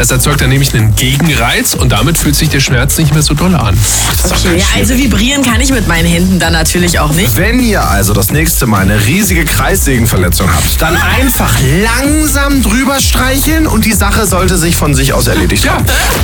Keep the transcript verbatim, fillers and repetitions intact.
Das erzeugt dann nämlich einen Gegenreiz und damit fühlt sich der Schmerz nicht mehr so doll an. Okay, ja, also vibrieren kann ich mit meinen Händen dann natürlich auch nicht. Wenn ihr also das nächste Mal eine riesige Kreissägenverletzung habt, dann einfach langsam drüber streicheln und die Sache sollte sich von sich aus erledigt haben.